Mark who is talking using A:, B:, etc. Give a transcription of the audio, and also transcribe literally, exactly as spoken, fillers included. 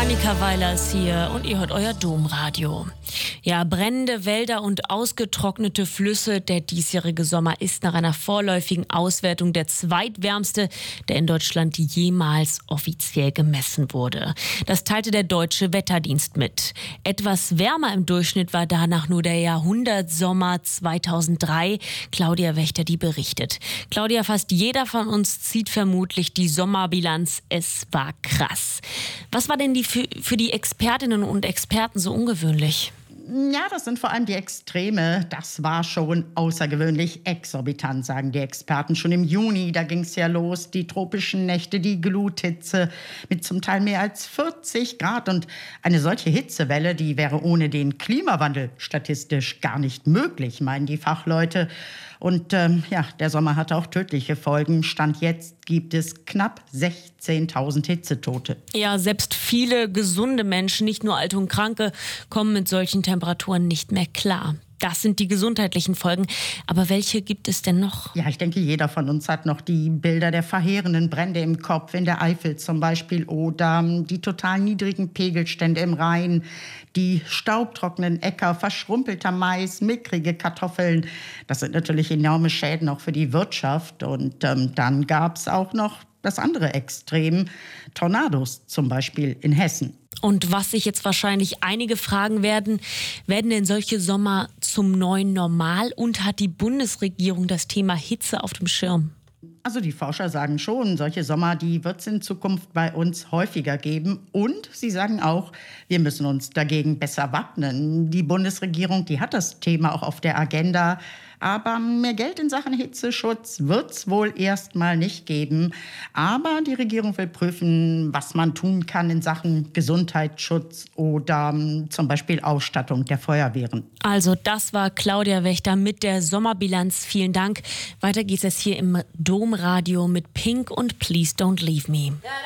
A: Annika Weiler ist hier und ihr hört euer Domradio. Ja, brennende Wälder und ausgetrocknete Flüsse. Der diesjährige Sommer ist nach einer vorläufigen Auswertung der zweitwärmste, der in Deutschland jemals offiziell gemessen wurde. Das teilte der Deutsche Wetterdienst mit. Etwas wärmer im Durchschnitt war danach nur der Jahrhundertsommer zweitausenddrei. Claudia Wächter, die berichtet. Claudia, fast jeder von uns zieht vermutlich die Sommerbilanz. Es war krass. Was war denn die für, für die Expertinnen und Experten so ungewöhnlich?
B: Ja, das sind vor allem die Extreme. Das war schon außergewöhnlich exorbitant, sagen die Experten. Schon im Juni, da ging es ja los. Die tropischen Nächte, die Gluthitze mit zum Teil mehr als vierzig Grad. Und eine solche Hitzewelle, die wäre ohne den Klimawandel statistisch gar nicht möglich, meinen die Fachleute. Und ähm, ja, der Sommer hatte auch tödliche Folgen. Stand jetzt gibt es knapp sechzehntausend Hitzetote.
A: Ja, selbst viele gesunde Menschen, nicht nur Alte und Kranke, kommen mit solchen Temperaturen nicht mehr klar. Das sind die gesundheitlichen Folgen. Aber welche gibt es denn noch?
B: Ja, ich denke, jeder von uns hat noch die Bilder der verheerenden Brände im Kopf, in der Eifel zum Beispiel, oder die total niedrigen Pegelstände im Rhein, die staubtrockenen Äcker, verschrumpelter Mais, mickrige Kartoffeln. Das sind natürlich enorme Schäden auch für die Wirtschaft. Und ähm, dann gab es auch noch das andere Extrem, Tornados zum Beispiel in Hessen.
A: Und was sich jetzt wahrscheinlich einige fragen werden, werden denn solche Sommer zum neuen Normal und hat die Bundesregierung das Thema Hitze auf dem Schirm?
B: Also die Forscher sagen schon, solche Sommer, die wird es in Zukunft bei uns häufiger geben. Und sie sagen auch, wir müssen uns dagegen besser wappnen. Die Bundesregierung, die hat das Thema auch auf der Agenda. Aber mehr Geld in Sachen Hitzeschutz wird es wohl erstmal nicht geben. Aber die Regierung will prüfen, was man tun kann in Sachen Gesundheitsschutz oder um, zum Beispiel Ausstattung der Feuerwehren.
A: Also das war Claudia Wächter mit der Sommerbilanz. Vielen Dank. Weiter geht's jetzt hier im Domradio mit Pink und Please Don't Leave Me.